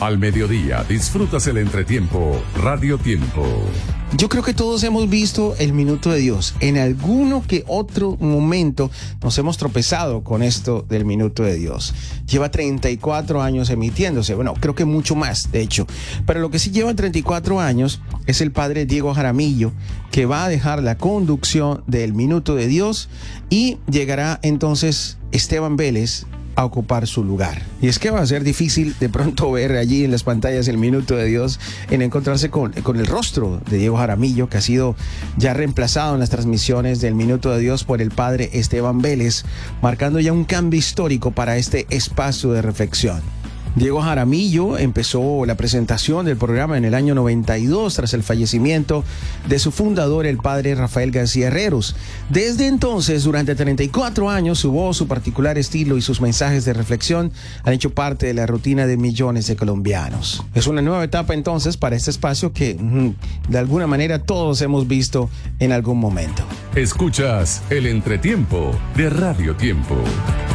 Al mediodía disfrutas el entretiempo Radio Tiempo. Yo creo que todos hemos visto el Minuto de Dios. En alguno que otro momento nos hemos tropezado con esto del Minuto de Dios. Lleva 34 años emitiéndose. Bueno, creo que mucho más, de hecho. Pero lo que sí lleva 34 años es el padre Diego Jaramillo, que va a dejar la conducción del Minuto de Dios y llegará entonces Esteban Vélez a ocupar su lugar. Y es que va a ser difícil de pronto ver allí en las pantallas el Minuto de Dios, en encontrarse con el rostro de Diego Jaramillo, que ha sido ya reemplazado en las transmisiones del Minuto de Dios por el padre Esteban Vélez, marcando ya un cambio histórico para este espacio de reflexión. Diego Jaramillo empezó la presentación del programa en el año 92 tras el fallecimiento de su fundador, el padre Rafael García Herreros. Desde entonces, durante 34 años, su voz, su particular estilo y sus mensajes de reflexión han hecho parte de la rutina de millones de colombianos. Es una nueva etapa entonces para este espacio que de alguna manera todos hemos visto en algún momento. Escuchas el entretiempo de Radio Tiempo.